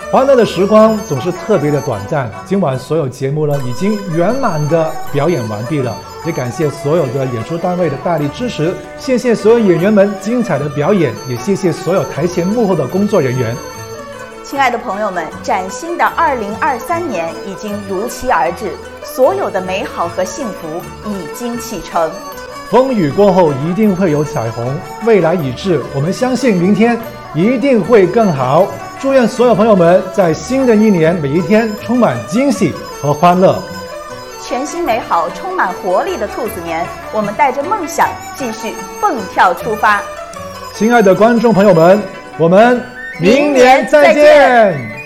欢乐的时光总是特别的短暂，今晚所有节目呢已经圆满的表演完毕了，也感谢所有的演出单位的大力支持，谢谢所有演员们精彩的表演，也谢谢所有台前幕后的工作人员。 亲爱的朋友们，崭新的2023年已经如期而至，所有的美好和幸福已经启程。 风雨过后一定会有彩虹，未来已至，我们相信明天一定会更好。祝愿所有朋友们在新的一年每一天充满惊喜和欢乐。 全新美好充满活力的兔子年，我们带着梦想继续蹦跳出发。 亲爱的观众朋友们，我们明年再见。